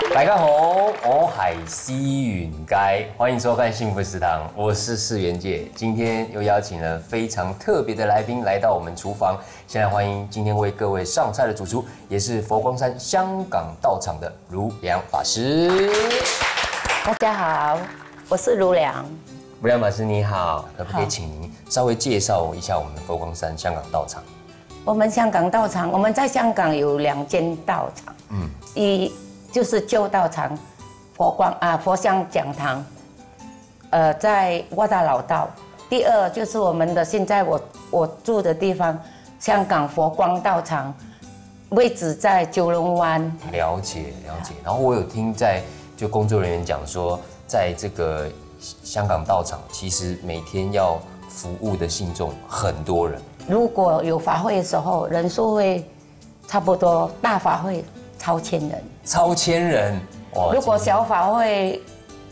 大家好，我是施云该，欢迎收看幸福食堂，我是世元界。今天又邀请了非常特别的来宾来到我们厨房，先来欢迎今天为各位上菜的主厨，也是佛光山香港道场的如良法师。 大家好，我是如良。 如良法师你好，可不可以请您稍微介绍一下我们佛光山香港道场？ 我们香港道场，我们在香港有2间道场，一就是旧道场，佛香讲堂，在沃大老道。第二就是我们的现在我住的地方，香港佛光道场，位置在九龙湾。 了解。然后我有听就工作人员讲说，在这个香港道场，其实每天要服务的信众很多人。 如果有法会的时候，人数会差不多，大法会超1000人。 超1000人哇！ 如果小法会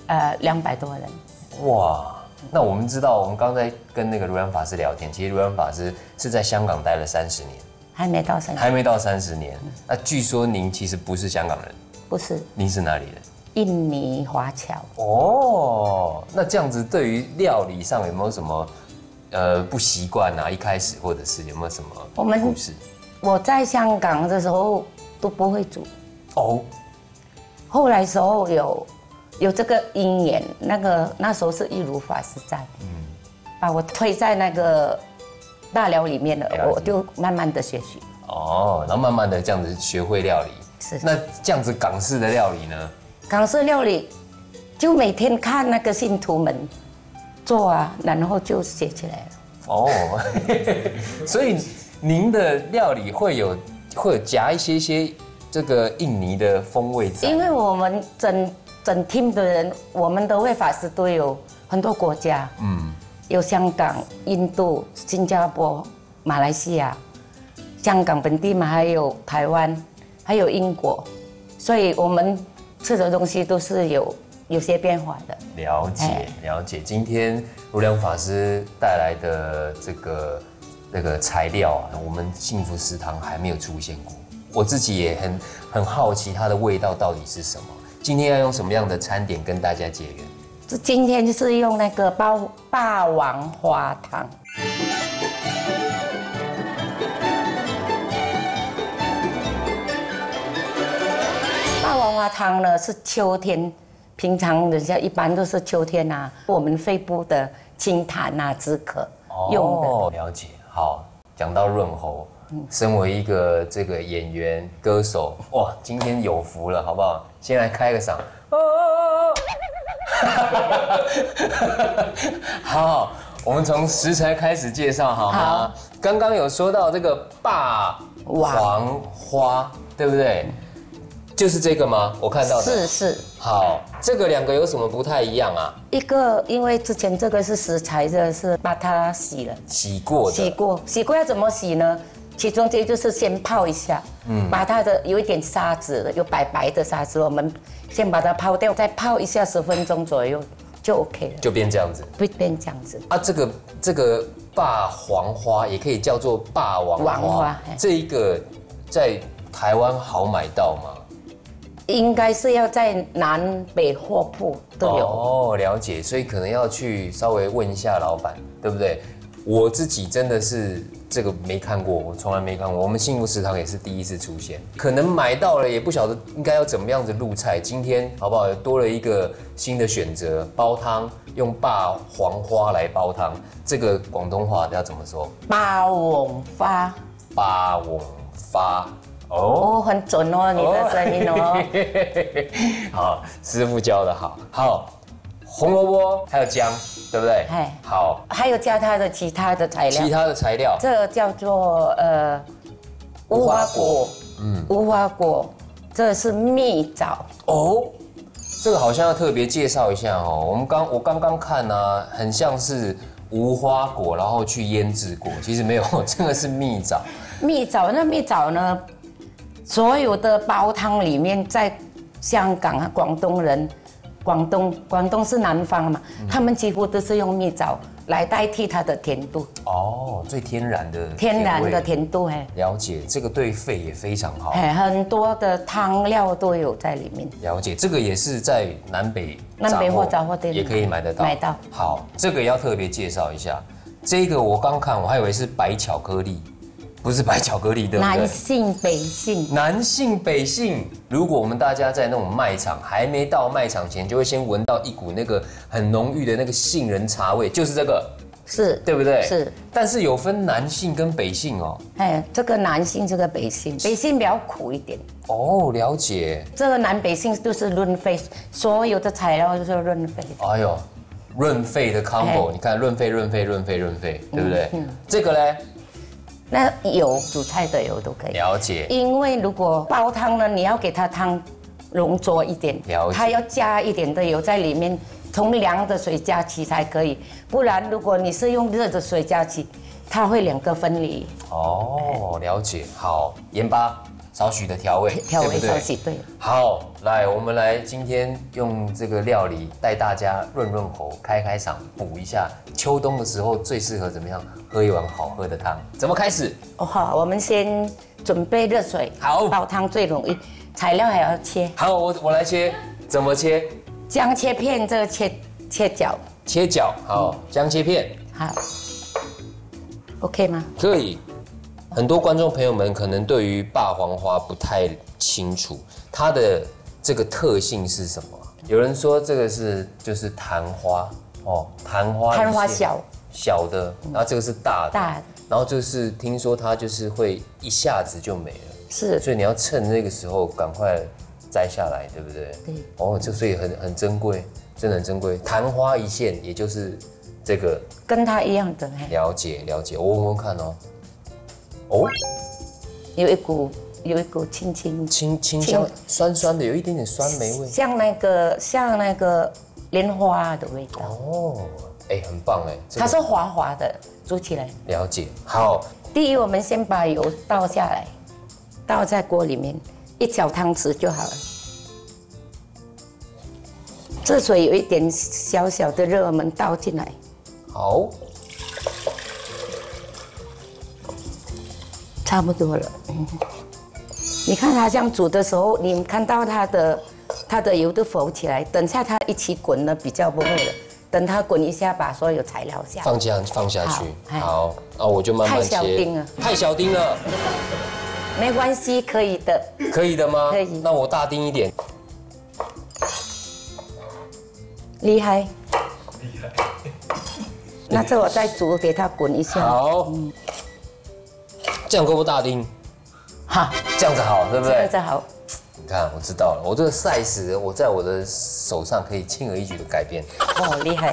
，200多人。 哇！那我们知道，我们刚才跟那个如良法师聊天，其实如良法师是在香港待了30年， 还没到30年。 还没到30年。那据说您其实不是香港人， 不是， 您是哪里人？ 印尼华侨。 哦，那这样子对于料理上有没有什么不习惯啊？一开始或者是有没有什么故事？ 我在香港的时候都不会煮哦， 后来时候有这个因缘，那时候是一如法师在，把我推在那个大寮里面了，我就慢慢的学习。 哦，然后慢慢的这样子学会料理。 是。 那这样子港式的料理呢？ 港式料理就每天看那个信徒们做啊，然后就学起来了。哦， 所以您的料理会有夹一些这个印尼的风味在。 因为我们整 team 的人，我们的会法师都有很多国家，有香港、印度、新加坡、马来西亚，香港本地嘛，还有台湾，还有英国，所以我们吃的东西都是有些变化的。 了解。今天如良法师带来的这个材料啊，我们幸福食堂还没有出现过。我自己也很好奇它的味道到底是什么。今天要用什么样的餐点跟大家结缘？ 今天就是用那个霸王花汤。霸王花汤呢是秋天，平常人家一般都是秋天啊，我们肺部的清痰啊止渴用的。 哦，了解。好，讲到润喉，身为一个这个演员歌手，哇，今天有福了，好不好？先来开个嗓。好，我们从食材开始介绍好吗？好。刚刚有说到这个霸王花，对不对？就是这个吗？我看到的。是。好，这个2个有什么不太一样啊？ 一个因为之前这个是食材，这是把它洗了，洗过要怎么洗呢？其中这就是先泡一下，把它的有一点沙子，有白白的沙子，我们先把它泡掉，再泡一下10分钟左右就 OK 了， 就变这样子， 变这样子。 啊，这个霸黄花也可以叫做霸王花，这一个在台湾好买到吗？ 应该是要在南北货铺都有。 哦，了解，所以可能要去稍微问一下老板，对不对？我自己真的是这个没看过，我从来没看过。我们幸福食堂也是第一次出现，可能买到了，也不晓得应该要怎么样子入菜。今天好不好？多了一个新的选择，煲汤用霸黄花来煲汤，这个广东话要怎么说？ 霸王花。 霸王花。 哦，很准哦，你的声音哦。 好，师傅教的好。好，红萝卜还有姜，对不对？好， 还有加它的其他的材料。这个叫做无花果。无花果，这是蜜枣。哦， 这个好像要特别介绍一下哦。我刚刚看啊，很像是无花果，然后去腌制过，其实没有，这个是蜜枣。 蜜枣呢？所有的煲汤里面，在香港啊、广东是南方嘛，他们几乎都是用蜜枣来代替它的甜度。 哦，最天然的天然的味甜度，哎， 了解，这个对肺也非常好。 哎，很多的汤料都有在里面。 了解，这个也是在南北或杂货店也可以买得到。 买到。 好，这个要特别介绍一下。这个我刚看，我还以为是白巧克力，不是白巧克力，对不对？ 南性北性。 南性北性。如果我们大家在那种卖场还没到卖场前，就会先闻到一股那个很浓郁的那个杏仁茶味，就是这个。 是， 对不对？ 是， 但是有分南性跟北性哦。 哎，这个南性，这个北性，北性比较苦一点。 哦，了解。 这个南北性都是润肺，所有的材料都是润肺的。 哎呦，润肺的 combo，你看润肺，对不对？这个呢？ 那油煮菜的油都可以。 了解。 因为如果煲汤呢，你要给它汤浓浊一点， 了解。 它要加一点的油在里面。从凉的水加起才可以，不然如果你是用热的水加起，它会两个分离。 哦，了解。好，盐巴少许的调味， 调味少许，对。 好，来，我们来今天用这个料理带大家润润喉、开开嗓，补一下秋冬的时候最适合怎么样喝一碗好喝的汤。怎么开始？ 哦，好，我们先准备热水。 好， 煲汤最容易，材料还要切。 好，我来切，怎么切？ 姜切片，这个切角。 切角，好，姜切片。 好 ，OK 吗？ 可以。很多观众朋友们可能对于霸黄花不太清楚，它的这个特性是什么？有人说这个就是昙花哦，昙花小的，然后这个是大的，然后就是听说它就是会一下子就没了， 是， 所以你要趁那个时候赶快摘下来，对不对？ 对。 哦，所以很珍贵，真的很珍贵。昙花一现，也就是这个跟它一样的。 了解，我闻闻看哦。哦， 有一股清香，酸酸的，有一点点酸梅味， 像那个莲花的味道。 哦，哎，很棒哎， 它是滑滑的，煮起来。 了解，好。 第一，我们先把油倒下来，倒在锅里面，1小汤匙就好了。这水有一点小小的热，我们倒进来。 好。 差不多了，你看它这样煮的时候，你看到它的油都浮起来，等下它一起滚了比较不会了。等它滚一下，把所有材料放下去。好，那我就慢慢切。太小丁了， 没关系，可以的。 可以的吗？ 可以。 那我大丁一点。 厉害。那这我再煮，给它滚一下。 好。这样够不大丁？ 好， 这样子好，对不对？ 这样子好。 你看，我知道了，我这个 size， 我在我的手上可以轻而易举的改变。 哦，厉害！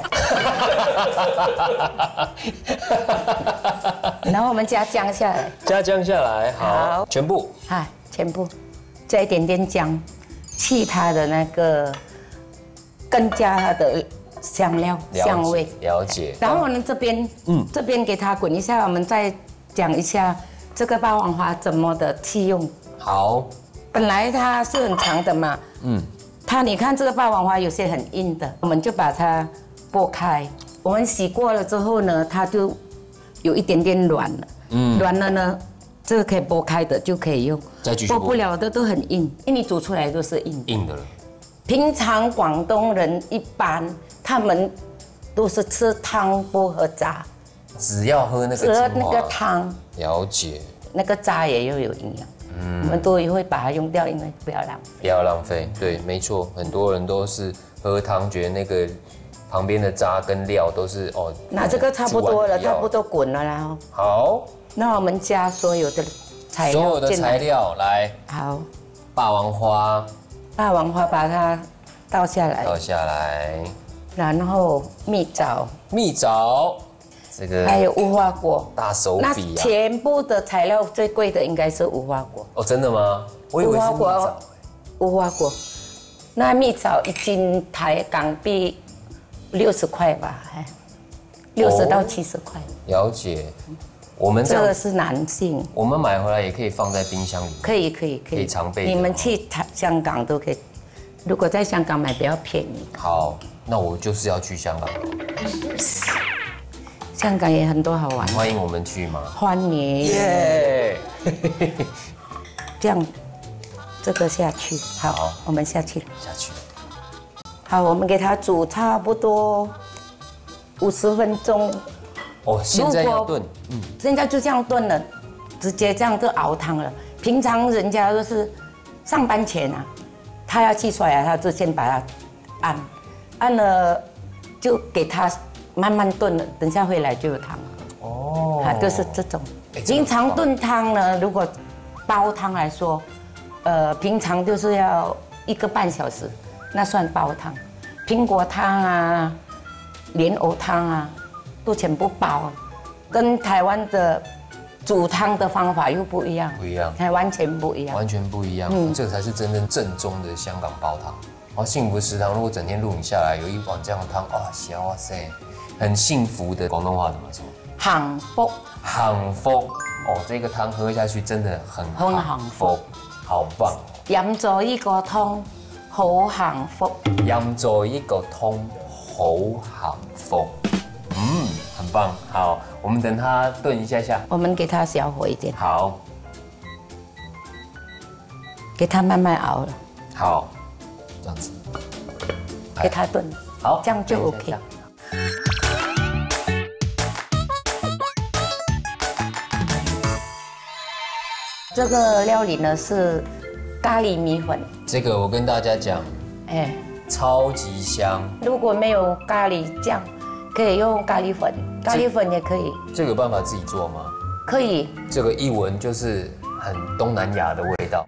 然后我们加姜下来。 加姜下来，好，全部。 全部，再一点点姜，去它的那个，更加它的香料香味。 了解。 然后我们这边给它滚一下，我们再讲一下。这个霸王花怎么的弃用？ 好， 本来它是很长的嘛，你看这个霸王花有些很硬的，我们就把它剥开。我们洗过了之后呢，它就有一点点软了，软了呢，这个可以剥开的就可以用， 再继续剥不了的都很硬，因为你煮出来都是硬的了。 平常广东人一般他们都是吃汤不喝渣。 只要喝那个汤， 了解。 那个渣也有营养，我们都会把它用掉，因为不要浪费。 不要浪费，对，没错，很多人都是喝汤，觉得那个旁边的渣跟料都是哦。 那这个差不多了，差不多滚了，然后好， 那我们加所有的材料， 来。 好， 霸王花把它倒下来，然后蜜枣。这个还有无花果， 大手笔啊！ 那全部的材料最贵的应该是无花果。 哦，真的吗？我以为是蜜枣。 无花果，那蜜枣1斤台港币60块吧，60到70块。 了解。我们这个是男性， 我们买回来也可以放在冰箱里。 可以常备。 你们去香港都可以，如果在香港买比较便宜。 好，那我就是要去香港。 香港也很多好玩， 欢迎我们去吗？ 欢迎。 耶！ 这样，这个下去，好，我们下去。 下去。 好，我们给它煮差不多50分钟。 哦，现在要炖， 现在就这样炖了，直接这样就熬汤了。平常人家都是上班前啊，他要去刷牙，他就先把它按了，就给他慢慢炖了，等下回来就有汤了。 哦， 就是这种。平常炖汤呢，如果煲汤来说，平常就是要1个半小时，那算煲汤。苹果汤啊，莲藕汤啊，都全部煲，跟台湾的煮汤的方法又不一样，完全不一样， 完全不一样。这个才是真正正宗的香港煲汤。哦，幸福食堂如果整天录影下来，有一碗这样的汤，哇塞，很幸福的。广东话怎么说？ 幸福， 幸福。哦，这个汤喝下去真的很幸福，好棒。 飲咗呢個湯，好幸福。 飲咗呢個湯，好幸福。很棒。好，我们等它炖一下下。 我们给它小火一点。 好， 给它慢慢熬了。 好，这样子。 给它炖。 好， 这样就 OK。这个料理呢是咖喱米粉。 这个我跟大家讲，超级香。 如果没有咖喱酱，可以用咖喱粉，咖喱粉也可以。 这个有办法自己做吗？ 可以。 这个一闻就是很东南亚的味道。